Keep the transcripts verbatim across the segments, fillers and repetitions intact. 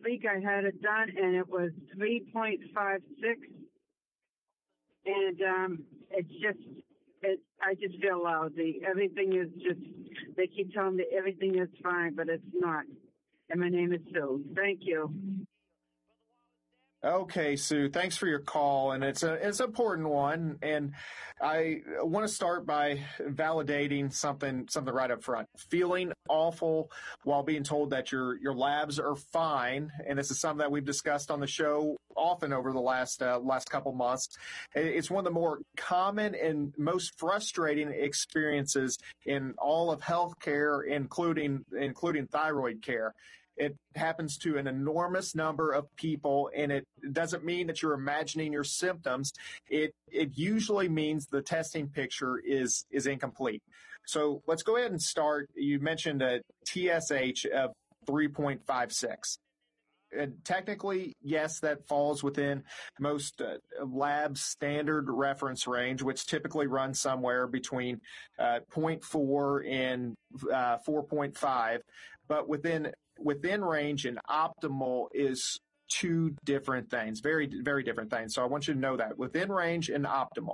week I had it done, and it was three point five six. And um, it's just, it, I just feel lousy. Everything is just, they keep telling me everything is fine, but it's not. And my name is Sue. Thank you. Okay, Sue, thanks for your call, and it's a it's an important one, and I want to start by validating something something right up front. Feeling awful while being told that your your labs are fine, and this is something that we've discussed on the show often over the last uh, last couple months. It's one of the more common and most frustrating experiences in all of healthcare, including including thyroid care. It happens to an enormous number of people, and it doesn't mean that you're imagining your symptoms. It it usually means the testing picture is is incomplete. So let's go ahead and start. You mentioned a T S H of three point five six. And technically, yes, that falls within most uh, labs' standard reference range, which typically runs somewhere between uh, zero point four and uh, four point five. But within within range and optimal is two different things, very, very different things. So I want you to know that within range and optimal.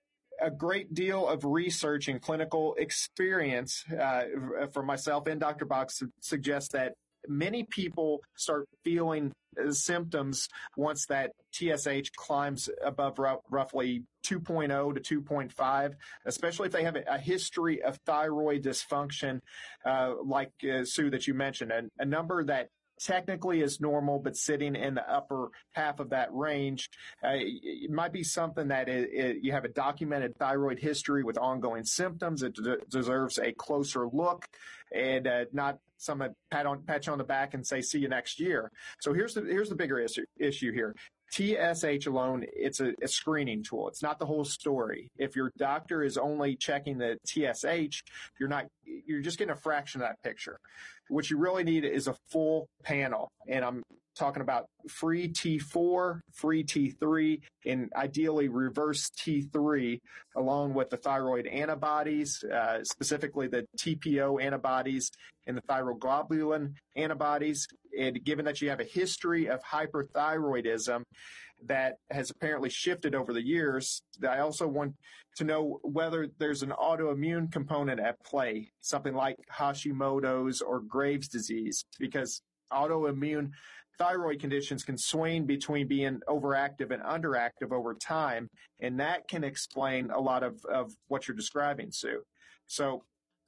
A great deal of research and clinical experience uh, from myself and Doctor Box suggests that many people start feeling symptoms once that T S H climbs above r- roughly two point oh to two point five, especially if they have a history of thyroid dysfunction, uh, like uh, Sue that you mentioned, a, a number that technically is normal, but sitting in the upper half of that range. Uh, it might be something that it, it, you have a documented thyroid history with ongoing symptoms. It d- deserves a closer look and uh, not some pat on pat you on the back and say, see you next year. So here's the here's the bigger issue, issue here. T S H alone, it's a, a screening tool. It's not the whole story. If your doctor is only checking the T S H, you're not, you're just getting a fraction of that picture. What you really need is a full panel. And I'm talking about free T four, free T three, and ideally reverse T three, along with the thyroid antibodies, uh, specifically the T P O antibodies and the thyroglobulin antibodies. And given that you have a history of hyperthyroidism that has apparently shifted over the years, I also want to know whether there's an autoimmune component at play, something like Hashimoto's or Graves' disease, because autoimmune thyroid conditions can swing between being overactive and underactive over time, and that can explain a lot of, of what you're describing, Sue. So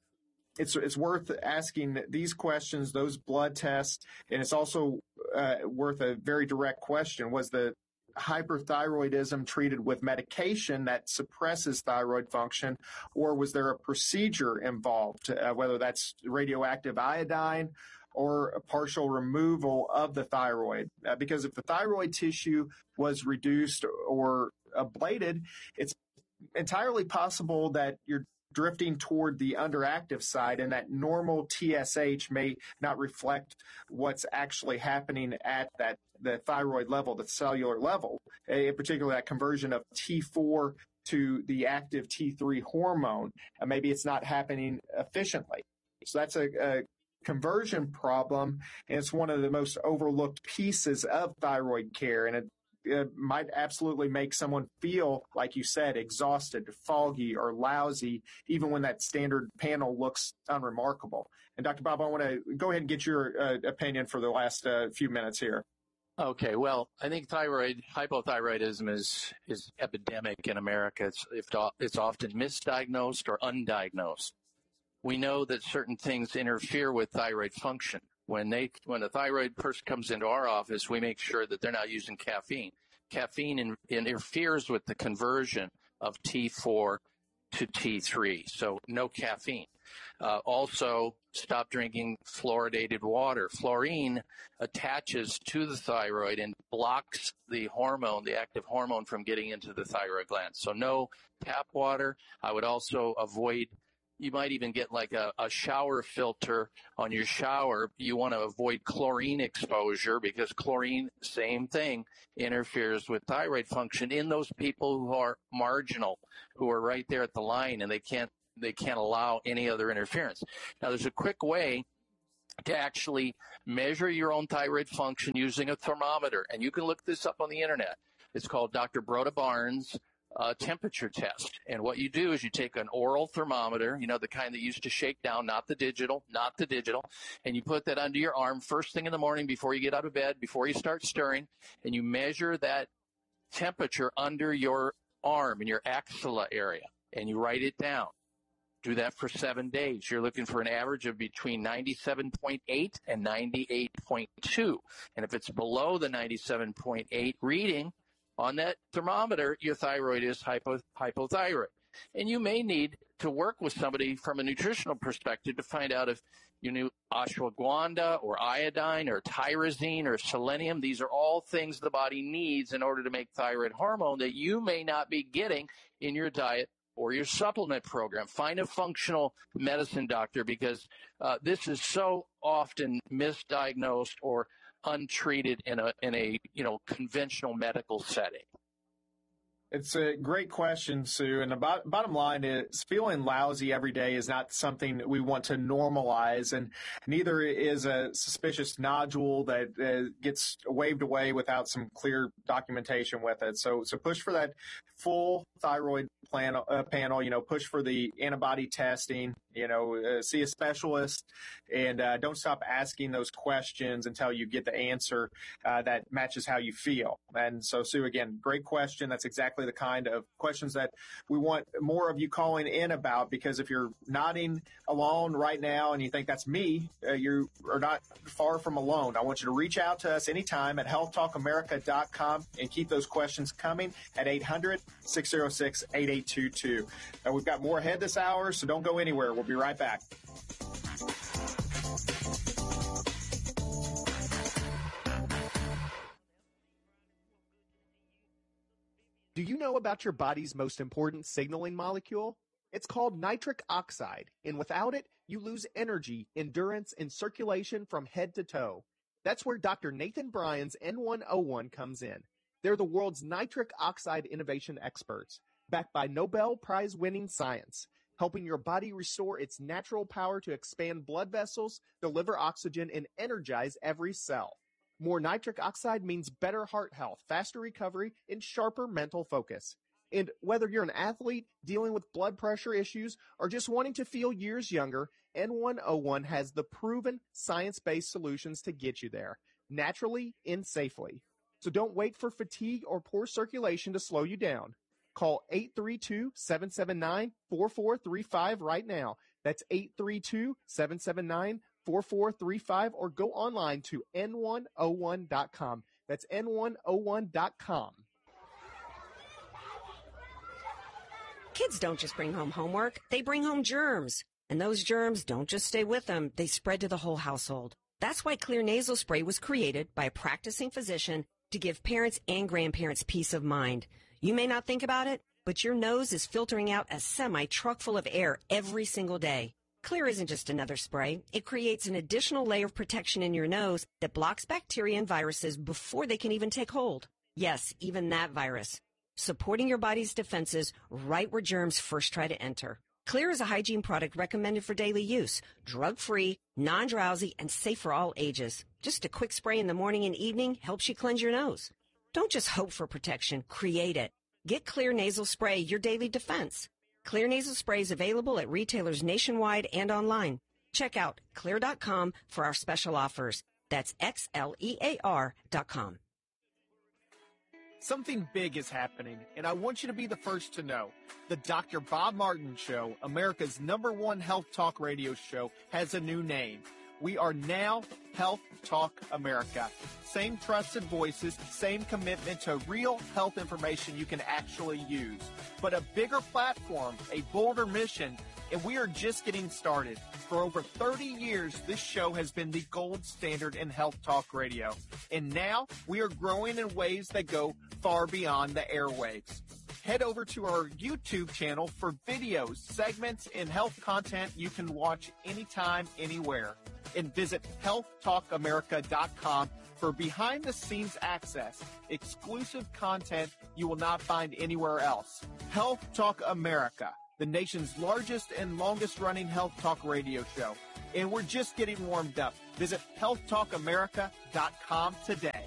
it's it's worth asking these questions, those blood tests, and it's also uh, worth a very direct question. Was the hyperthyroidism treated with medication that suppresses thyroid function, or was there a procedure involved, uh, whether that's radioactive iodine or a partial removal of the thyroid? Uh, because if the thyroid tissue was reduced or ablated, it's entirely possible that you're drifting toward the underactive side, and that normal T S H may not reflect what's actually happening at that the thyroid level, the cellular level, in particular that conversion of T four to the active T three hormone. Uh, maybe it's not happening efficiently. So that's a, a conversion problem, and it's one of the most overlooked pieces of thyroid care, and it It might absolutely make someone feel, like you said, exhausted, foggy, or lousy, even when that standard panel looks unremarkable. And Doctor Bob, I want to go ahead and get your uh, opinion for the last uh, few minutes here. Okay, well, I think thyroid hypothyroidism is is epidemic in America. It's it's often misdiagnosed or undiagnosed. We know that certain things interfere with thyroid function. When they, when a thyroid person comes into our office, we make sure that they're not using caffeine. Caffeine in, interferes with the conversion of T four to T three, so no caffeine. Uh, also, stop drinking fluoridated water. Fluorine attaches to the thyroid and blocks the hormone, the active hormone, from getting into the thyroid gland. So no tap water. I would also avoid You might even get like a, a shower filter on your shower. You want to avoid chlorine exposure because chlorine, same thing, interferes with thyroid function in those people who are marginal, who are right there at the line, and they can't they can't allow any other interference. Now, there's a quick way to actually measure your own thyroid function using a thermometer. And you can look this up on the internet. It's called Doctor Broda Barnes uh, temperature test. And what you do is you take an oral thermometer, you know, the kind that used to shake down, not the digital, not the digital, and you put that under your arm first thing in the morning before you get out of bed, before you start stirring, and you measure that temperature under your arm in your axilla area, and you write it down. Do that for seven days. You're looking for an average of between ninety-seven point eight and ninety-eight point two. And if it's below the ninety-seven point eight reading on that thermometer, your thyroid is hypo, hypothyroid. And you may need to work with somebody from a nutritional perspective to find out if you knew ashwagandha or iodine or tyrosine or selenium. These are all things the body needs in order to make thyroid hormone that you may not be getting in your diet or your supplement program. Find a functional medicine doctor, because uh, this is so often misdiagnosed or untreated in a in a you know conventional medical setting. It's a great question, Sue. And the bot- bottom line is feeling lousy every day is not something we want to normalize, and neither is a suspicious nodule that uh, gets waved away without some clear documentation with it. So, so push for that full thyroid plan, uh, panel, you know, push for the antibody testing, you know, uh, see a specialist, and uh, don't stop asking those questions until you get the answer uh, that matches how you feel. And so, Sue, again, great question. That's exactly the kind of questions that we want more of you calling in about, because if you're nodding alone right now and you think that's me, uh, you are not far from alone. I want you to reach out to us anytime at health talk america dot com and keep those questions coming at eight hundred, six oh six, eight eight two two. Uh, we've got more ahead this hour, so don't go anywhere. We'll be right back. Do you know about your body's most important signaling molecule? It's called nitric oxide, and without it, you lose energy, endurance, and circulation from head to toe. That's where Doctor Nathan Bryan's N one oh one comes in. They're the world's nitric oxide innovation experts, backed by Nobel Prize-winning science, helping your body restore its natural power to expand blood vessels, deliver oxygen, and energize every cell. More nitric oxide means better heart health, faster recovery, and sharper mental focus. And whether you're an athlete, dealing with blood pressure issues, or just wanting to feel years younger, N one oh one has the proven science-based solutions to get you there, naturally and safely. So don't wait for fatigue or poor circulation to slow you down. Call eight three two, seven seven nine, four four three five right now. That's eight three two, seven seven nine, four four three five, or go online to N one oh one dot com. That's N one oh one dot com. Kids don't just bring home homework, they bring home germs. And those germs don't just stay with them, they spread to the whole household. That's why Xlear nasal spray was created by a practicing physician to give parents and grandparents peace of mind. You may not think about it, but your nose is filtering out a semi-truck full of air every single day. Xlear isn't just another spray. It creates an additional layer of protection in your nose that blocks bacteria and viruses before they can even take hold. Yes, even that virus. Supporting your body's defenses right where germs first try to enter. Xlear is a hygiene product recommended for daily use, drug-free, non-drowsy, and safe for all ages. Just a quick spray in the morning and evening helps you cleanse your nose. Don't just hope for protection, create it. Get Xlear nasal spray, your daily defense. Xlear nasal spray is available at retailers nationwide and online. Check out xlear dot com for our special offers. That's X L E A R dot com. Something big is happening, and I want you to be the first to know. The Doctor Bob Martin Show, America's number one health talk radio show, has a new name. We are now Health Talk America. Same trusted voices, same commitment to real health information you can actually use. But a bigger platform, a bolder mission, and we are just getting started. For over thirty years, this show has been the gold standard in health talk radio. And now we are growing in ways that go far beyond the airwaves. Head over to our YouTube channel for videos, segments, and health content you can watch anytime, anywhere. And visit health talk america dot com for behind-the-scenes access, exclusive content you will not find anywhere else. Health Talk America, the nation's largest and longest running health talk radio show. And we're just getting warmed up. Visit health talk america dot com today.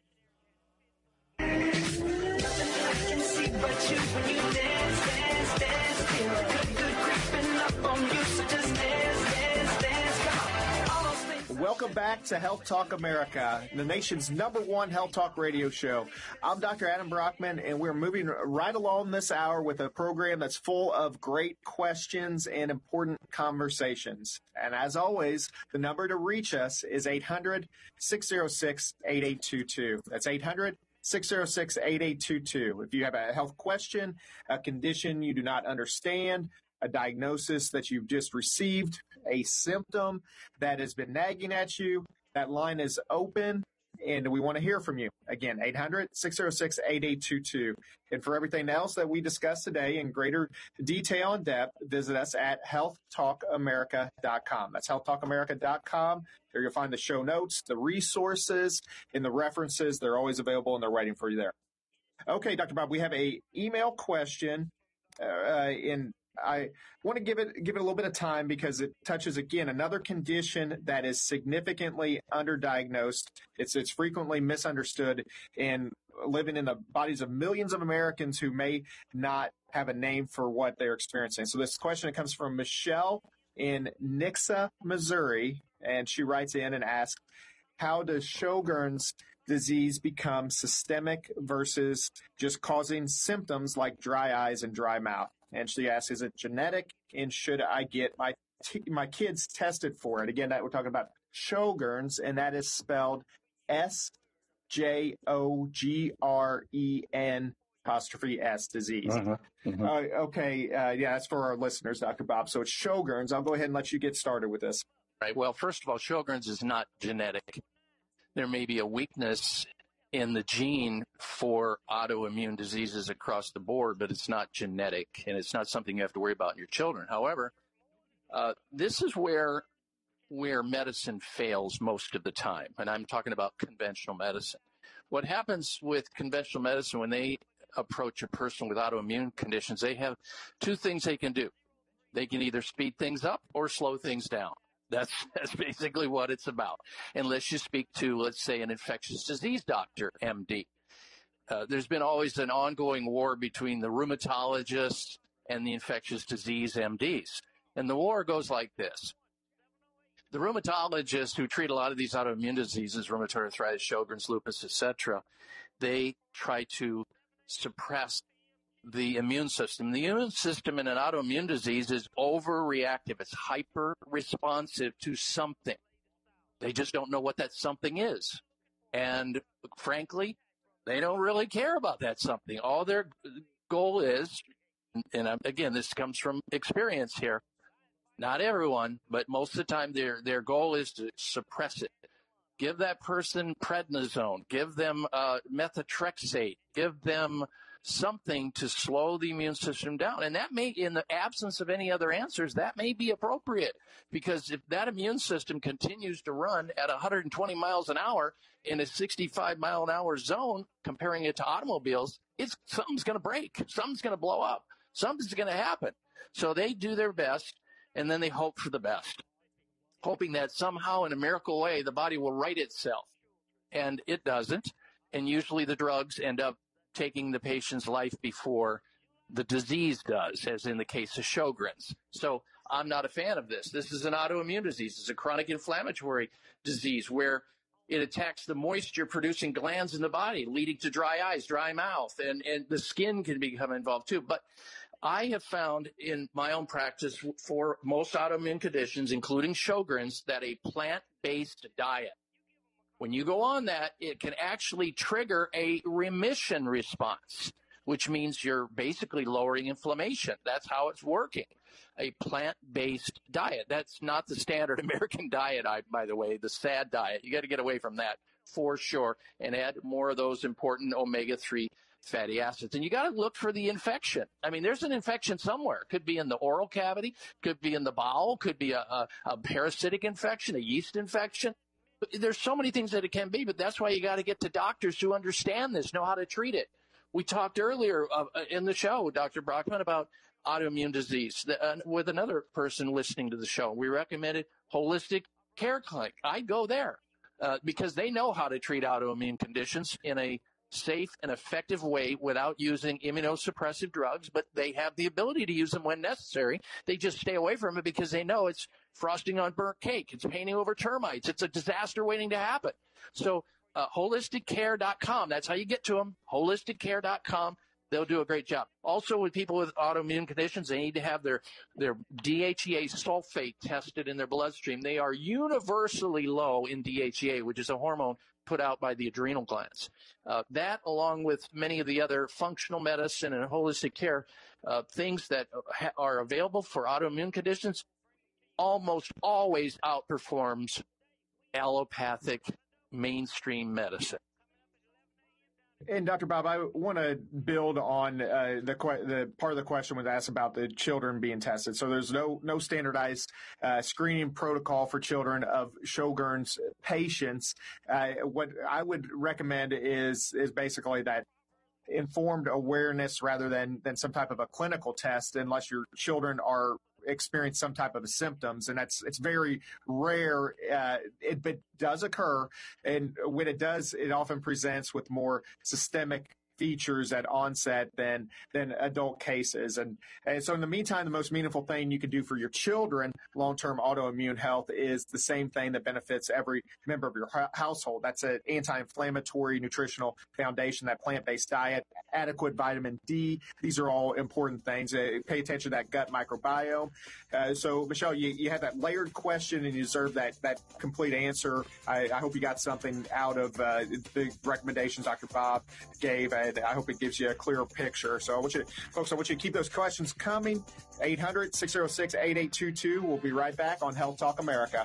Welcome back to Health Talk America, the nation's number one health talk radio show. I'm Doctor Adam Brockman, and we're moving right along this hour with a program that's full of great questions and important conversations. And as always, the number to reach us is eight hundred, six oh six, eight eight two two. That's eight hundred, six oh six, eight eight two two. If you have a health question, a condition you do not understand, a diagnosis that you've just received, a symptom that has been nagging at you, that line is open, and we want to hear from you. Again, eight hundred, six oh six, eight eight two two. And for everything else that we discussed today in greater detail and depth, visit us at health talk america dot com. That's health talk america dot com. There you'll find the show notes, the resources, and the references. They're always available, and they're waiting for you there. Okay, Doctor Bob, we have a email question uh, in I want to give it give it a little bit of time because it touches, again, another condition that is significantly underdiagnosed. It's it's frequently misunderstood and living in the bodies of millions of Americans who may not have a name for what they're experiencing. So this question comes from Michelle in Nixa, Missouri, and she writes in and asks, how does Sjogren's disease become systemic versus just causing symptoms like dry eyes and dry mouth? And she asks, is it genetic, and should I get my t- my kids tested for it? Again, that we're talking about Sjogren's, and that is spelled S J O G R E N apostrophe S disease. Uh-huh. Uh-huh. Uh, okay, uh, yeah, that's for our listeners, Doctor Bob. So it's Sjogren's. I'll go ahead and let you get started with this. Right. Well, first of all, Sjogren's is not genetic. There may be a weakness in the gene for autoimmune diseases across the board, but it's not genetic, and it's not something you have to worry about in your children. However, uh, this is where where medicine fails most of the time, and I'm talking about conventional medicine. What happens with conventional medicine when they approach a person with autoimmune conditions, they have two things they can do. They can either speed things up or slow things down. That's that's basically what it's about, unless you speak to, let's say, an infectious disease doctor, M D. Uh, there's been always an ongoing war between the rheumatologists and the infectious disease M Ds. And the war goes like this. The rheumatologists who treat a lot of these autoimmune diseases, rheumatoid arthritis, Sjogren's, lupus, et cetera, they try to suppress the immune system. The immune system in an autoimmune disease is overreactive. It's hyper responsive to something. They just don't know what that something is. And frankly, they don't really care about that something. All their goal is, and again, this comes from experience here, not everyone, but most of the time their, their goal is to suppress it. Give that person prednisone, give them uh, methotrexate, give them something to slow the immune system down. And that may, in the absence of any other answers, that may be appropriate, because if that immune system continues to run at one hundred twenty miles an hour in a sixty-five mile an hour zone, comparing it to automobiles, it's something's going to break. Something's going to blow up. Something's going to happen. So they do their best, and then they hope for the best, hoping that somehow in a miracle way the body will right itself. And it doesn't. And usually the drugs end up taking the patient's life before the disease does, as in the case of Sjogren's. So I'm not a fan of this. This is an autoimmune disease. It's a chronic inflammatory disease where it attacks the moisture-producing glands in the body, leading to dry eyes, dry mouth, and, and the skin can become involved too. But I have found in my own practice for most autoimmune conditions, including Sjogren's, that a plant-based diet, when you go on that, it can actually trigger a remission response, which means you're basically lowering inflammation. That's how it's working. A plant-based diet. That's not the standard American diet, I, by the way, the SAD diet. You got to get away from that for sure and add more of those important omega three fatty acids. And you got to look for the infection. I mean, there's an infection somewhere. Could be in the oral cavity, could be in the bowel, could be a, a, a parasitic infection, a yeast infection. There's so many things that it can be, but that's why you got to get to doctors who understand this, know how to treat it. We talked earlier uh, in the show, Doctor Brockman, about autoimmune disease. The, uh, with another person listening to the show, we recommended Holistic Care Clinic. I go there uh, because they know how to treat autoimmune conditions in a safe and effective way without using immunosuppressive drugs, but they have the ability to use them when necessary. They just stay away from it because they know it's frosting on burnt cake. It's painting over termites. It's a disaster waiting to happen. So uh, holistic care dot com, that's how you get to them, holistic care dot com. They'll do a great job. Also, with people with autoimmune conditions, they need to have their, their D H E A sulfate tested in their bloodstream. They are universally low in D H E A, which is a hormone put out by the adrenal glands. Uh, that, along with many of the other functional medicine and holistic care uh, things that ha- are available for autoimmune conditions, almost always outperforms allopathic mainstream medicine. And Doctor Bob, I want to build on uh, the que- the part of the question was asked about the children being tested. So there's no no standardized uh, screening protocol for children of Sjogren's patients. Uh, what I would recommend is is basically that informed awareness rather than than some type of a clinical test, unless your children are experience some type of symptoms, and that's it's very rare. Uh, it but does occur, and when it does, it often presents with more systemic features at onset than than adult cases. And, and so in the meantime, the most meaningful thing you can do for your children, long-term autoimmune health, is the same thing that benefits every member of your household. That's an anti-inflammatory nutritional foundation, that plant-based diet, adequate vitamin D. These are all important things. Uh, pay attention to that gut microbiome. Uh, so, Michelle, you, you had that layered question and you deserve that, that complete answer. I, I hope you got something out of uh, the recommendations Doctor Bob gave. I, I hope it gives you a clearer picture. So I want you, folks, I want you to keep those questions coming. eight hundred, six oh six, eight eight two two. We'll be right back on Health Talk America.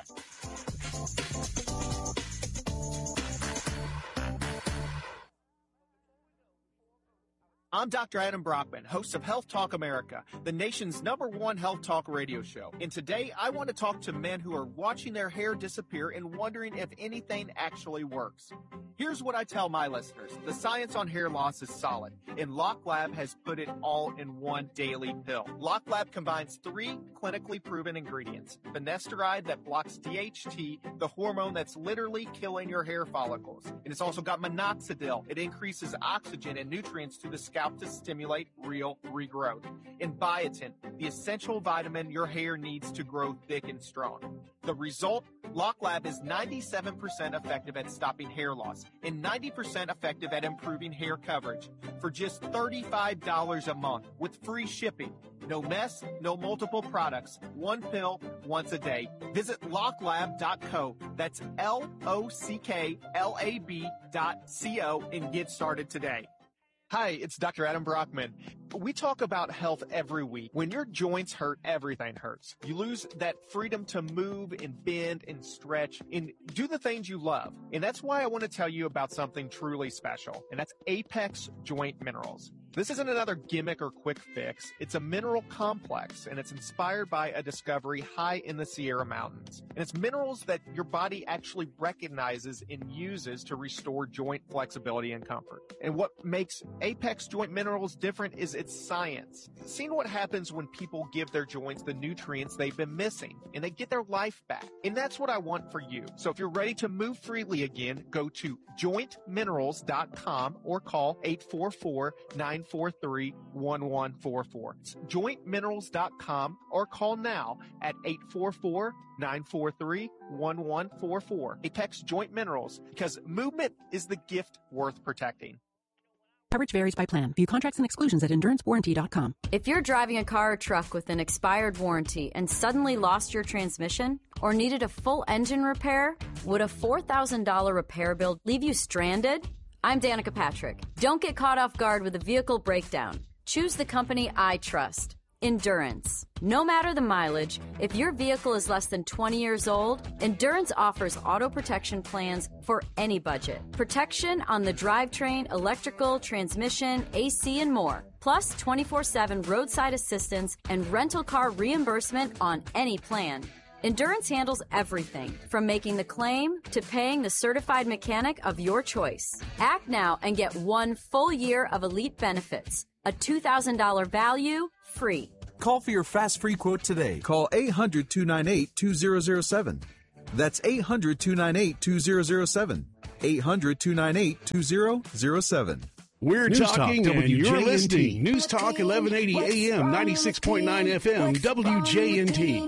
I'm Doctor Adam Brockman, host of Health Talk America, the nation's number one health talk radio show. And today I want to talk to men who are watching their hair disappear and wondering if anything actually works. Here's what I tell my listeners. The science on hair loss is solid, and LockLab has put it all in one daily pill. LockLab combines three clinically proven ingredients. Finasteride that blocks D H T, the hormone that's literally killing your hair follicles. And it's also got minoxidil. It increases oxygen and nutrients to the scalp to stimulate real regrowth. And biotin, the essential vitamin your hair needs to grow thick and strong. The result? LockLab is ninety-seven percent effective at stopping hair loss and ninety percent effective at improving hair coverage for just thirty-five dollars a month with free shipping. No mess, no multiple products. One pill, once a day. Visit lock lab dot co. That's L O C K L A B dot C O and get started today. Hi, it's Doctor Adam Brockman. We talk about health every week. When your joints hurt, everything hurts. You lose that freedom to move and bend and stretch and do the things you love. And that's why I want to tell you about something truly special, and that's Apex Joint Minerals. This isn't another gimmick or quick fix. It's a mineral complex, and it's inspired by a discovery high in the Sierra Mountains. And it's minerals that your body actually recognizes and uses to restore joint flexibility and comfort. And what makes Apex Joint Minerals different is its science. Seeing what happens when people give their joints the nutrients they've been missing, and they get their life back. And that's what I want for you. So if you're ready to move freely again, go to joint minerals dot com or call eight four four, nine four three, one one four four. It's joint minerals dot com or call now at eight four four, nine four three, one one four four. Apex Joint Minerals, because movement is the gift worth protecting. Coverage varies by plan. View contracts and exclusions at endurance warranty dot com. If you're driving a car or truck with an expired warranty and suddenly lost your transmission or needed a full engine repair, would a four thousand dollars repair bill leave you stranded? I'm Danica Patrick. Don't get caught off guard with a vehicle breakdown. Choose the company I trust. Endurance. No matter the mileage, if your vehicle is less than twenty years old, Endurance offers auto protection plans for any budget. Protection on the drivetrain, electrical, transmission, A C, and more. Plus twenty-four seven roadside assistance and rental car reimbursement on any plan. Endurance handles everything, from making the claim to paying the certified mechanic of your choice. Act now and get one full year of elite benefits. A two thousand dollars value, free. Call for your fast free quote today. Call eight hundred, two nine eight, two zero zero seven. That's eight hundred, two nine eight, two zero zero seven. eight hundred, two nine eight, two zero zero seven. We're News talking Talk, and you're W J N T. listening. News Talk eleven eighty A M, ninety-six point nine F M, W J N T.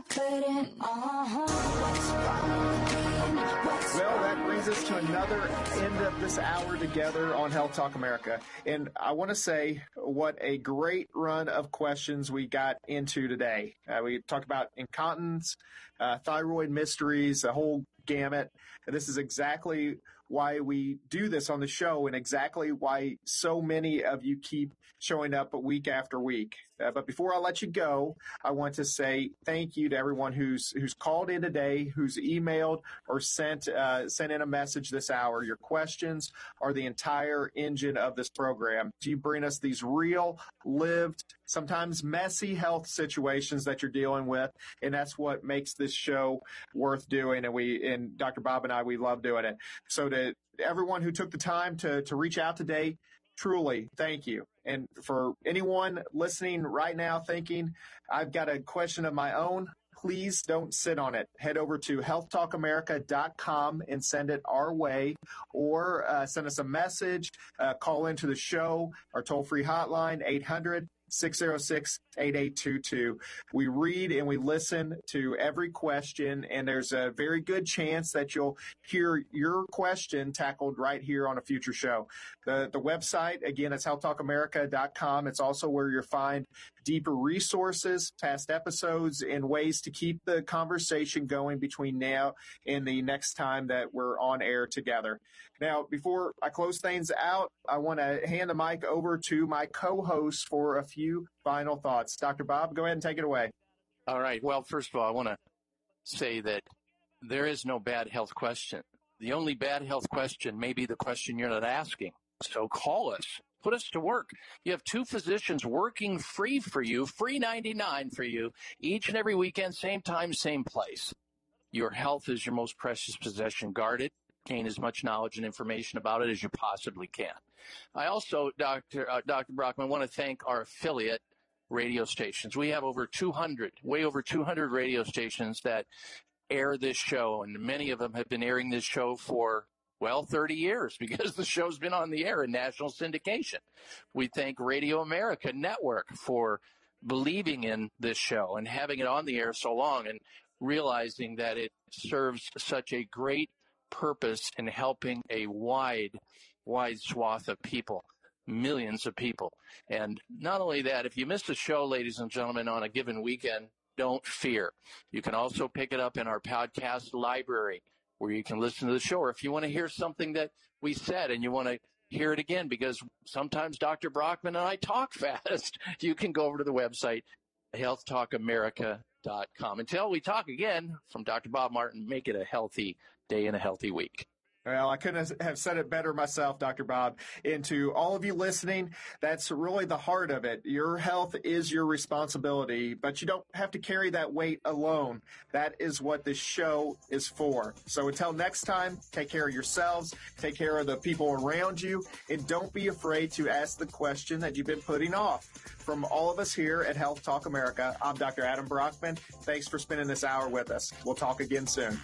Well, that brings us to another end of this hour together on Health Talk America. And I want to say what a great run of questions we got into today. Uh, we talked about incontinence, uh, thyroid mysteries, a whole gamut. This is exactly why we do this on the show and exactly why so many of you keep showing up week after week. Uh, but before I let you go, I want to say thank you to everyone who's who's called in today, who's emailed or sent uh, sent in a message this hour. Your questions are the entire engine of this program. You bring us these real, lived, sometimes messy health situations that you're dealing with, and that's what makes this show worth doing. And we, and Doctor Bob and I, we love doing it. So to everyone who took the time to to reach out today, truly, thank you. And for anyone listening right now thinking, I've got a question of my own, please don't sit on it. Head over to health talk america dot com and send it our way, or uh, send us a message, uh, call into the show, our toll-free hotline, eight hundred, six oh six, eight eight two two. We read and we listen to every question, and there's a very good chance that you'll hear your question tackled right here on a future show. The the website, again, it's health talk america dot com. It's also where you'll find deeper resources, past episodes, and ways to keep the conversation going between now and the next time that we're on air together. Now, before I close things out, I want to hand the mic over to my co-host for a few final thoughts. Doctor Bob, go ahead and take it away. All right. Well, first of all, I want to say that there is no bad health question. The only bad health question may be the question you're not asking. So call us. Put us to work. You have two physicians working free for you, free ninety-nine for you, each and every weekend, same time, same place. Your health is your most precious possession. Guard it. Gain as much knowledge and information about it as you possibly can. I also, Doctor Uh, Doctor Brockman, want to thank our affiliate radio stations. We have over two hundred, way over two hundred radio stations that air this show, and many of them have been airing this show for, well, thirty years, because the show's been on the air in national syndication. We thank Radio America Network for believing in this show and having it on the air so long, and realizing that it serves such a great purpose in helping a wide, wide swath of people, millions of people. And not only that, if you miss a show, ladies and gentlemen, on a given weekend, don't fear. You can also pick it up in our podcast library, where you can listen to the show. Or if you want to hear something that we said and you want to hear it again, because sometimes Doctor Brockman and I talk fast, you can go over to the website, health talk america dot com. Until we talk again, from Doctor Bob Martin, make it a healthy day and a healthy week. Well, I couldn't have said it better myself, Doctor Bob. And to all of you listening, that's really the heart of it. Your health is your responsibility, but you don't have to carry that weight alone. That is what this show is for. So until next time, take care of yourselves, take care of the people around you, and don't be afraid to ask the question that you've been putting off. From all of us here at Health Talk America, I'm Doctor Adam Brockman. Thanks for spending this hour with us. We'll talk again soon.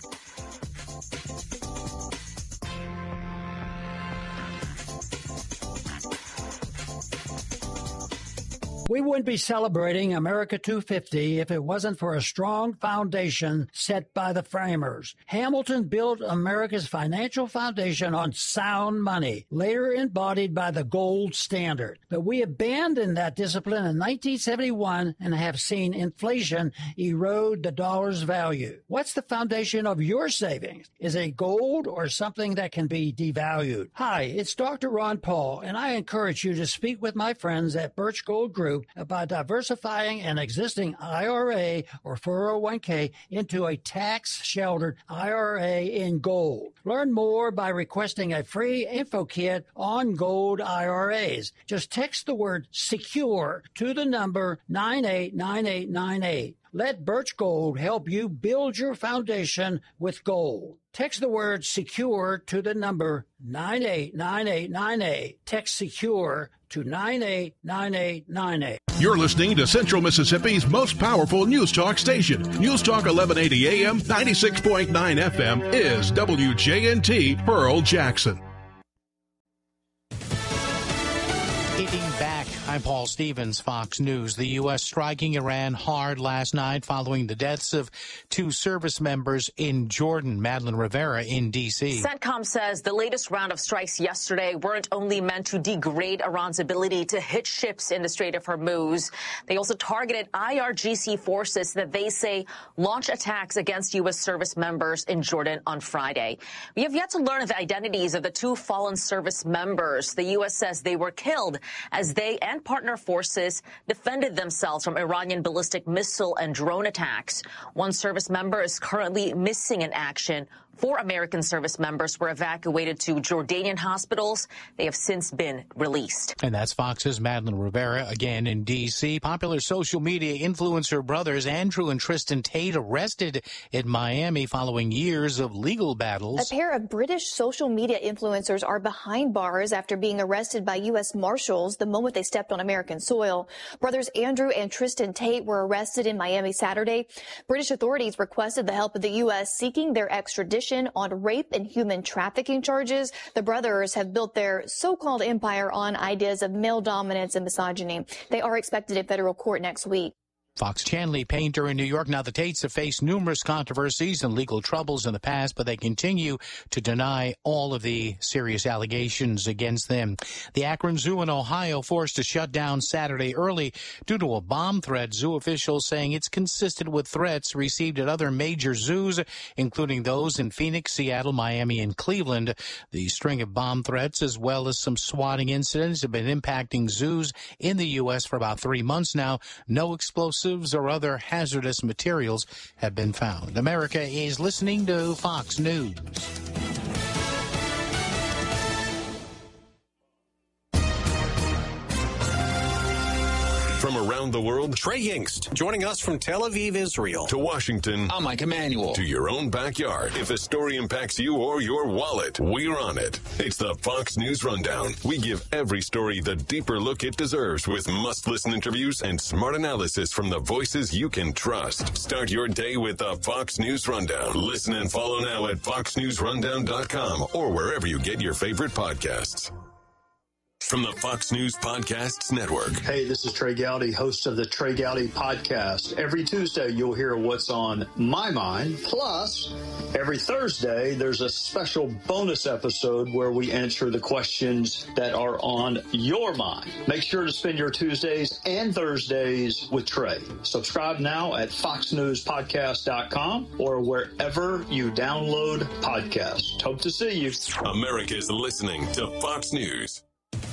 We wouldn't be celebrating America two fifty if it wasn't for a strong foundation set by the framers. Hamilton built America's financial foundation on sound money, later embodied by the gold standard. But we abandoned that discipline in nineteen seventy-one and have seen inflation erode the dollar's value. What's the foundation of your savings? Is it gold or something that can be devalued? Hi, it's Doctor Ron Paul, and I encourage you to speak with my friends at Birch Gold Group about diversifying an existing I R A or four oh one k into a tax-sheltered I R A in gold. Learn more by requesting a free info kit on gold I R As. Just text the word SECURE to the number nine eight nine eight nine eight. Let Birch Gold help you build your foundation with gold. Text the word SECURE to the number nine eight nine eight nine eight. Text SECURE to nine eight nine eight nine eight. You're listening to Central Mississippi's most powerful news talk station. News Talk eleven eighty A M, ninety-six point nine F M is W J N T Pearl Jackson. Hitting back, I'm Paul Stevens, Fox News. The U S striking Iran hard last night following the deaths of two service members in Jordan. Madeline Rivera in D C. CENTCOM says the latest round of strikes yesterday weren't only meant to degrade Iran's ability to hit ships in the Strait of Hormuz. They also targeted I R G C forces that they say launched attacks against U S service members in Jordan on Friday. We have yet to learn the identities of the two fallen service members. The U S says they were killed as they and partner forces defended themselves from Iranian ballistic missile and drone attacks. One service member is currently missing in action. Four American service members were evacuated to Jordanian hospitals. They have since been released. And that's Fox's Madeline Rivera again in D C. Popular social media influencer brothers Andrew and Tristan Tate arrested in Miami following years of legal battles. A pair of British social media influencers are behind bars after being arrested by U S Marshals the moment they stepped on American soil. Brothers Andrew and Tristan Tate were arrested in Miami Saturday. British authorities requested the help of the U S seeking their extradition on rape and human trafficking charges. The brothers have built their so-called empire on ideas of male dominance and misogyny. They are expected in federal court next week. Fox Chanley painter in New York. Now, the Tates have faced numerous controversies and legal troubles in the past, but they continue to deny all of the serious allegations against them. The Akron Zoo in Ohio forced to shut down Saturday early due to a bomb threat. Zoo officials saying it's consistent with threats received at other major zoos, including those in Phoenix, Seattle, Miami, and Cleveland. The string of bomb threats, as well as some swatting incidents, have been impacting zoos in the U S for about three months now. No explosives or other hazardous materials have been found. America is listening to Fox News. From around the world, Trey Yingst, joining us from Tel Aviv, Israel. To Washington, I'm Mike Emanuel. To your own backyard. If a story impacts you or your wallet, we're on it. It's the Fox News Rundown. We give every story the deeper look it deserves with must-listen interviews and smart analysis from the voices you can trust. Start your day with the Fox News Rundown. Listen and follow now at fox news rundown dot com or wherever you get your favorite podcasts. From the Fox News Podcasts Network. Hey, this is Trey Gowdy, host of the Trey Gowdy Podcast. Every Tuesday, you'll hear what's on my mind. Plus, every Thursday, there's a special bonus episode where we answer the questions that are on your mind. Make sure to spend your Tuesdays and Thursdays with Trey. Subscribe now at fox news podcast dot com or wherever you download podcasts. Hope to see you. America's listening to Fox News.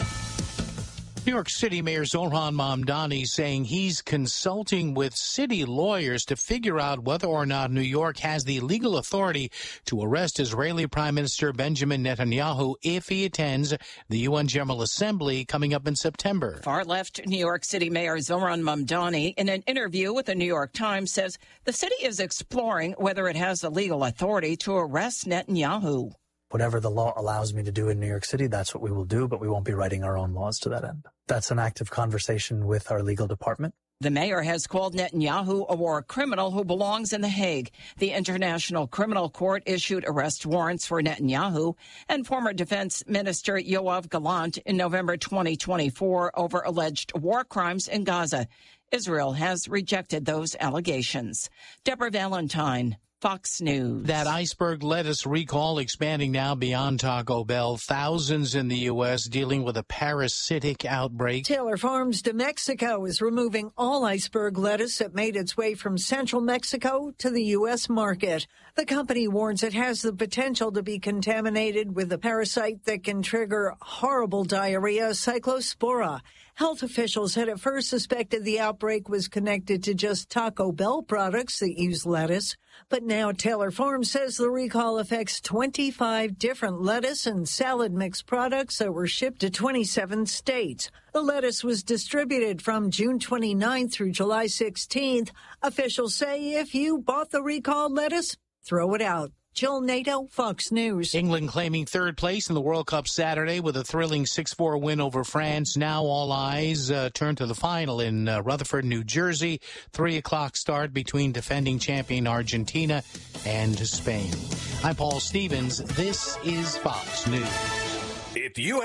New York City Mayor Zohran Mamdani saying he's consulting with city lawyers to figure out whether or not New York has the legal authority to arrest Israeli Prime Minister Benjamin Netanyahu if he attends the U N General Assembly coming up in September. Far-left New York City Mayor Zohran Mamdani, in an interview with the New York Times, says the city is exploring whether it has the legal authority to arrest Netanyahu. Whatever the law allows me to do in New York City, that's what we will do, but we won't be writing our own laws to that end. That's an active conversation with our legal department. The mayor has called Netanyahu a war criminal who belongs in The Hague. The International Criminal Court issued arrest warrants for Netanyahu and former Defense Minister Yoav Gallant in November twenty twenty-four over alleged war crimes in Gaza. Israel has rejected those allegations. Deborah Valentine, Fox News. That iceberg lettuce recall expanding now beyond Taco Bell. Thousands in the U S dealing with a parasitic outbreak. Taylor Farms de Mexico is removing all iceberg lettuce that made its way from central Mexico to the U S market. The company warns it has the potential to be contaminated with a parasite that can trigger horrible diarrhea, Cyclospora. Health officials had at first suspected the outbreak was connected to just Taco Bell products that use lettuce. But now Taylor Farms says the recall affects twenty-five different lettuce and salad mix products that were shipped to twenty-seven states. The lettuce was distributed from June twenty-ninth through July sixteenth. Officials say if you bought the recalled lettuce, throw it out. Jill Nato, Fox News. England claiming third place in the World Cup Saturday with a thrilling six four win over France. Now all eyes uh, turn to the final in uh, Rutherford, New Jersey. Three o'clock start between defending champion Argentina and Spain. I'm Paul Stevens. This is Fox News. If you